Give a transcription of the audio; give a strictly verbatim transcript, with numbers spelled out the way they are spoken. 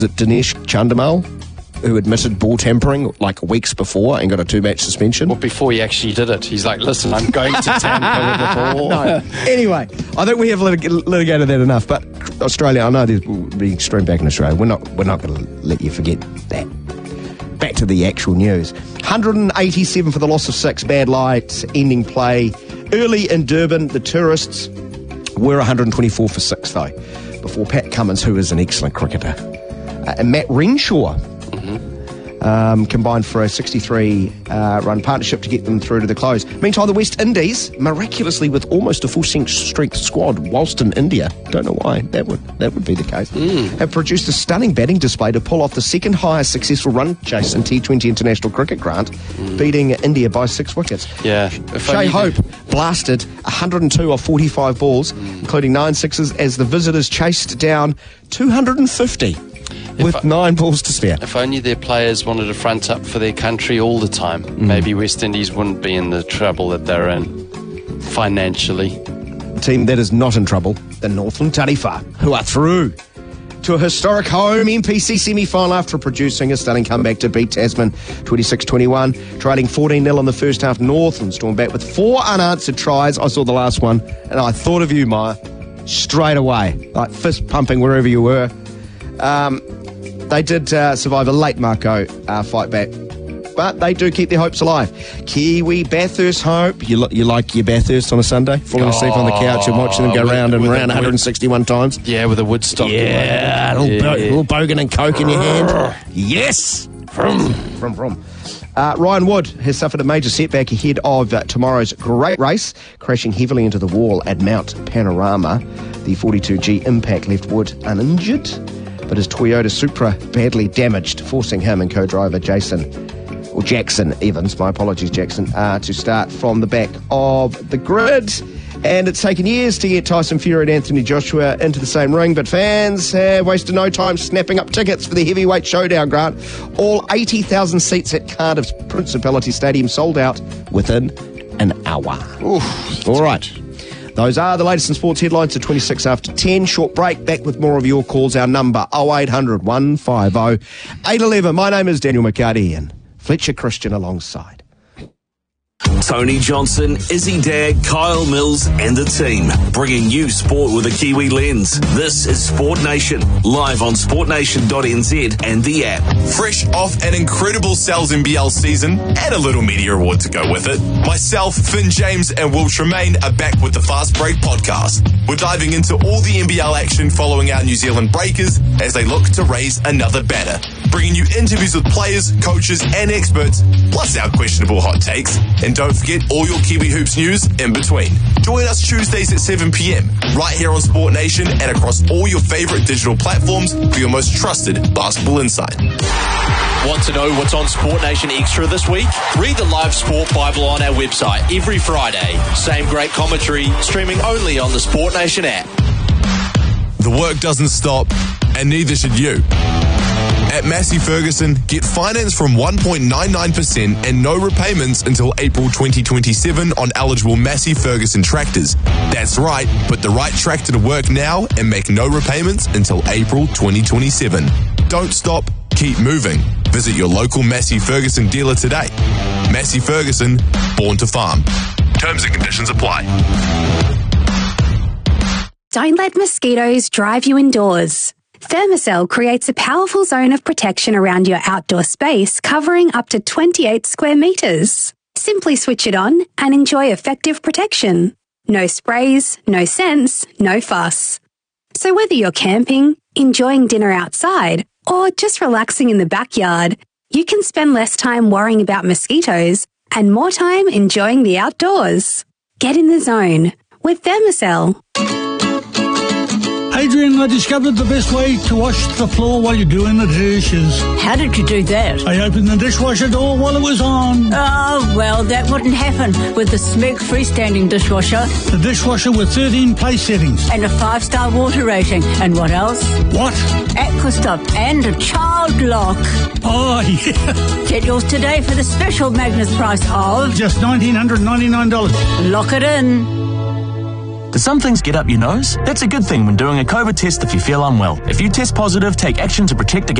Dinesh Chandimal, who admitted ball tampering like weeks before and got a two-match suspension. Well, before he actually did it, he's like, listen, I'm going to tamper with the ball. No. Anyway, I think we have lit- litigated that enough, but Australia, I know there's being streamed back in Australia. We're not, we're not going to let you forget that. Back to the actual news. one hundred eighty-seven for the loss of six, bad light, ending play. Early in Durban, the tourists were one hundred twenty-four for six, though, before Pat Cummins, who is an excellent cricketer, uh, and Matt Renshaw Um, combined for a sixty-three uh, run partnership to get them through to the close. Meantime, the West Indies, miraculously with almost a full strength squad, whilst in India, don't know why that would that would be the case, mm. have produced a stunning batting display to pull off the second highest successful run chase in T twenty International Cricket, Grant, mm. beating India by six wickets. Yeah, Shea Hope blasted one hundred two off forty-five balls, mm. including nine sixes, as the visitors chased down two hundred fifty. With I, nine balls to spare. If only their players wanted to front up for their country all the time, mm. maybe West Indies wouldn't be in the trouble that they're in financially. The team that is not in trouble, the Northland Tarifa, who are through to a historic home M P C semi-final after producing a stunning comeback to beat Tasman twenty-six twenty-one. Trailing fourteen nil in the first half, Northland stormed back with four unanswered tries. I saw the last one, and I thought of you, Maya, straight away, like fist pumping wherever you were. Um... They did uh, survive a late Marco uh, fight back, but they do keep their hopes alive. Kiwi Bathurst hope. You, you like your Bathurst on a Sunday? Falling asleep on the couch and watching them go with, round and round one hundred sixty-one times? Yeah, with a Woodstock. Yeah, a little, yeah, bo- yeah. little bogan and coke in your hand. Yes! From, from, from. Uh, Ryan Wood has suffered a major setback ahead of uh, tomorrow's great race, crashing heavily into the wall at Mount Panorama. The forty-two G impact left Wood uninjured, but his Toyota Supra badly damaged, forcing him and co-driver Jason, or Jackson Evans, my apologies, Jackson, uh, to start from the back of the grid. And it's taken years to get Tyson Fury and Anthony Joshua into the same ring, but fans have wasted no time snapping up tickets for the heavyweight showdown, Grant. All eighty thousand seats at Cardiff's Principality Stadium sold out within an hour. Oof. All right. Those are the latest in sports headlines at twenty-six after ten. Short break, back with more of your calls. Our number, oh eight hundred, one five oh, eight one one. My name is Daniel McCarty and Fletcher Christian alongside. Tony Johnson, Izzy Dag, Kyle Mills and the team, bringing you sport with a Kiwi lens. This is Sport Nation, live on sport nation dot n z and the app. Fresh off an incredible Sal's N B L season and a little media award to go with it, myself, Finn James and Will Tremaine are back with the Fast Break podcast. We're diving into all the N B L action following our New Zealand Breakers as they look to raise another batter. Bringing you interviews with players, coaches and experts, plus our questionable hot takes. And don't forget all your Kiwi Hoops news in between. Join us Tuesdays at seven p.m. right here on Sport Nation and across all your favourite digital platforms for your most trusted basketball insight. Want to know what's on Sport Nation Extra this week? Read the live sport Bible on our website every Friday. Same great commentary, streaming only on the Sport Nation app. The work doesn't stop, and neither should you. At Massey Ferguson, get finance from one point nine nine percent and no repayments until April twenty twenty-seven on eligible Massey Ferguson tractors. That's right, put the right tractor to work now and make no repayments until April twenty twenty-seven. Don't stop, keep moving. Visit your local Massey Ferguson dealer today. Massey Ferguson, born to farm. Terms and conditions apply. Don't let mosquitoes drive you indoors. Thermacell creates a powerful zone of protection around your outdoor space, covering up to twenty-eight square metres. Simply switch it on and enjoy effective protection. No sprays, no scents, no fuss. So whether you're camping, enjoying dinner outside, or just relaxing in the backyard, you can spend less time worrying about mosquitoes and more time enjoying the outdoors. Get in the zone with Thermacell. Adrian, I discovered the best way to wash the floor while you're doing the dishes. How did you do that? I opened the dishwasher door while it was on. Oh, well, that wouldn't happen with the Smeg freestanding dishwasher. The dishwasher with thirteen place settings. And a five-star water rating. And what else? What? Aquastop and a child lock. Oh, yeah. Get yours today for the special Magnus price of... just one thousand nine hundred ninety-nine dollars. Lock it in. Do some things get up your nose? That's a good thing when doing a COVID test if you feel unwell. If you test positive, take action to protect against